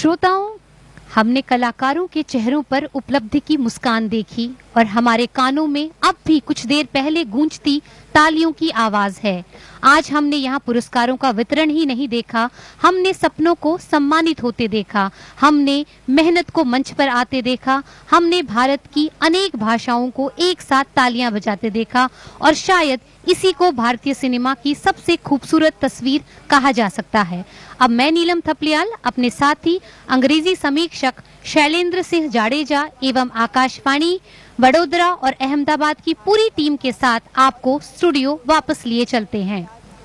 श्रोताओं, हमने कलाकारों के चेहरों पर उपलब्धि की मुस्कान देखी और हमारे कानों में अब भी कुछ देर पहले गूंजती तालियों की आवाज है। आज हमने यहाँ पुरस्कारों का वितरण ही नहीं देखा, हमने सपनों को सम्मानित होते देखा, हमने मेहनत को मंच पर आते देखा, हमने भारत की अनेक भाषाओं को एक साथ तालियां बजाते देखा और शायद इसी को भारतीय सिनेमा की सबसे खूबसूरत तस्वीर कहा जा सकता है। अब मैं नीलम थपलियाल अपने साथी अंग्रेजी समीक्षक शैलेंद्र सिंह जाडेजा एवं आकाशवाणी वडोदरा और अहमदाबाद की पूरी टीम के साथ आपको स्टूडियो वापस लिए चलते हैं।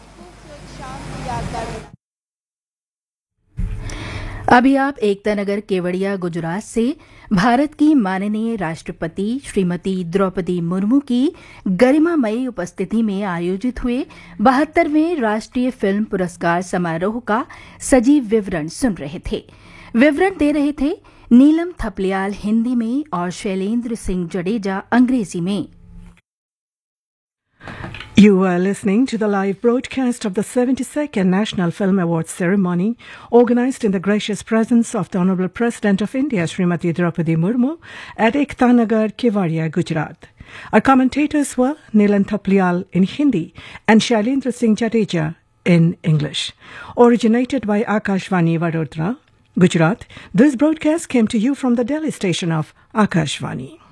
अभी आप एकता नगर केवड़िया गुजरात से भारत की माननीय राष्ट्रपति श्रीमती द्रौपदी मुर्मू की गरिमामयी उपस्थिति में आयोजित हुए 72वें राष्ट्रीय फिल्म पुरस्कार समारोह का सजीव विवरण सुन रहे थे। विवरण दे रहे थे नीलम थपलियाल हिंदी में और शैलेंद्र सिंह जडेजा अंग्रेजी में। You are listening to the live broadcast of the 72nd National Film Awards ceremony, organized in the gracious presence of the Honorable President of India, Srimati Draupadi Murmu, at Ekta Nagar, Kevadia, Gujarat. Our commentators were Nilan Thaplial in Hindi and Shailendra Singh Jadeja in English. Originated by Akashvani Vadodara, Gujarat, this broadcast came to you from the Delhi station of Akashvani.